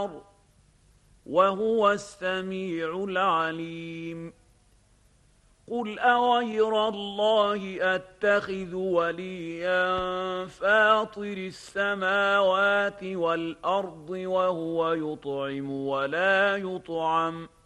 والبشر وهو السميع العليم قل أغير الله أتخذ وليا فاطر السماوات والأرض وهو يطعم ولا يطعم